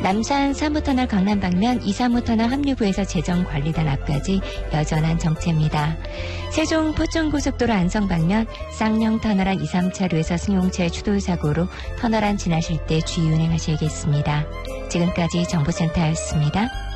남산 3호터널 강남 방면 2, 3호터널 합류부에서 재정관리단 앞까지 여전한 정체입니다. 세종 포천고속도로 안성 방면 쌍용터널 안 2, 3차로에서 승용차의 추돌사고로 터널 안 지나실 때 주의 운행하셔야겠습니다. 지금까지 정보센터였습니다.